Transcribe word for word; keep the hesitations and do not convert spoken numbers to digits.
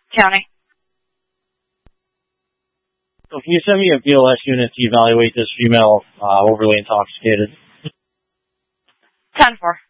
County. So can you send me a B L S unit to evaluate this female uh, overly intoxicated? ten four.